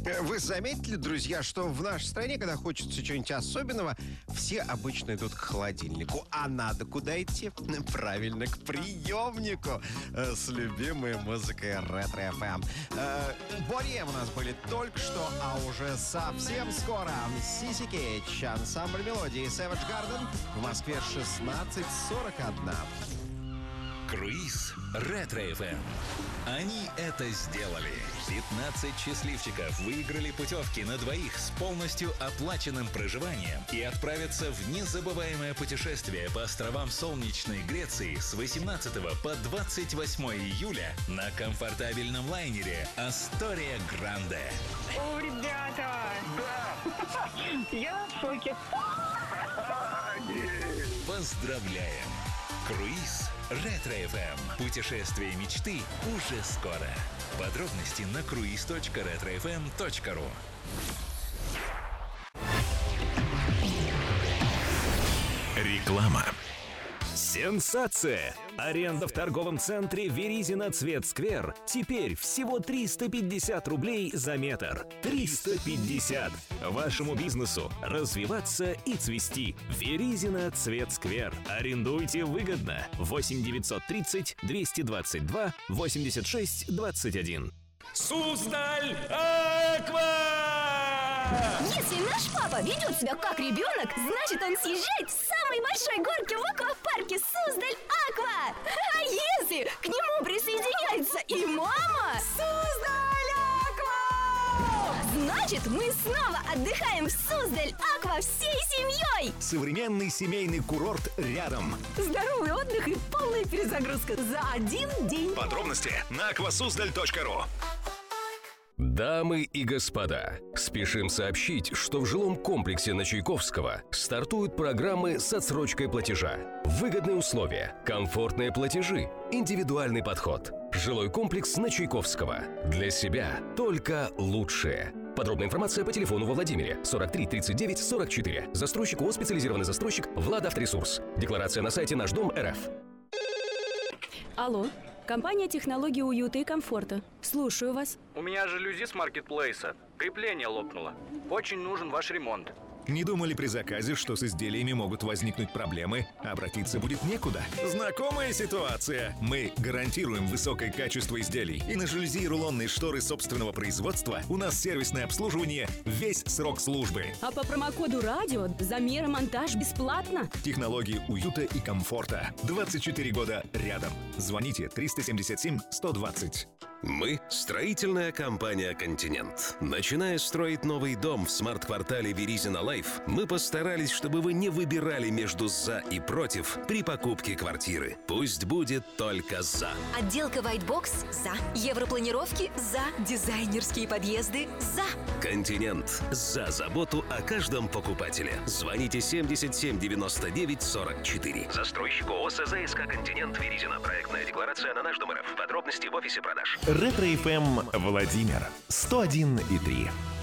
Вы заметили, друзья, что в нашей стране, когда хочется чего-нибудь особенного, все обычно идут к холодильнику. А надо куда идти? Правильно, к приемнику с любимой музыкой Ретро ФМ. Борем у нас были только что, а уже совсем скоро Сиси Кейдж, ансамбль мелодии Savage Garden в Москве 16:41. Круиз Ретро-ФМ. Они это сделали. 15 счастливчиков выиграли путевки на двоих с полностью оплаченным проживанием и отправятся в незабываемое путешествие по островам солнечной Греции с 18 по 28 июля на комфортабельном лайнере «Астория Гранде». О, ребята! Да! Я в шоке. Поздравляем! Круиз Ретро-ФМ. Путешествие мечты уже скоро. Подробности на cruise.retrofm.ru. Реклама. Сенсация! Аренда в торговом центре Веризино Цветсквер теперь всего 350 рублей за метр. 350! Вашему бизнесу развиваться и цвести. Веризино Цветсквер. Арендуйте выгодно. 8 930 222 86 21. Суздаль Аква! Если наш папа ведет себя как ребенок, значит он съезжает с самой большой горки в аквапарке Суздаль Аква. А если к нему присоединяется и мама? Суздаль Аква! Значит, мы снова отдыхаем в Суздаль Аква всей семьей. Современный семейный курорт рядом. Здоровый отдых и полная перезагрузка за один день. Подробности на aquasuzdal.ru. Дамы и господа, спешим сообщить, что в жилом комплексе на Чайковского стартуют программы с отсрочкой платежа. Выгодные условия, комфортные платежи, индивидуальный подход. Жилой комплекс на Чайковского. Для себя только лучшее. Подробная информация по телефону во Владимире 43 39 44. Застройщик ООО «Специализированный застройщик» Владавторесурс. Декларация на сайте Наш Дом РФ. Алло, компания «Технологии уюта и комфорта». Слушаю вас. У меня жалюзи с маркетплейса. Крепление лопнуло. Очень нужен ваш ремонт. Не думали при заказе, что с изделиями могут возникнуть проблемы? Обратиться будет некуда. Знакомая ситуация. Мы гарантируем высокое качество изделий. И на жалюзи и рулонные шторы собственного производства у нас сервисное обслуживание весь срок службы. А по промокоду «Радио» замер и монтаж бесплатно. Технологии уюта и комфорта. 24 года рядом. Звоните 377 120. Мы – строительная компания «Континент». Начиная строить новый дом в смарт-квартале Веризино Лайф, мы постарались, чтобы вы не выбирали между «за» и «против» при покупке квартиры. Пусть будет только «за». Отделка White Box – за. Европланировки – за. Дизайнерские подъезды – за. «Континент» – за заботу о каждом покупателе. Звоните 77 99 44. Застройщик ООО «СЗСК Континент» Веризино. Проектная декларация на Наш Дом РФ. Подробности в офисе продаж. Ретро-ФМ Владимир 101,3.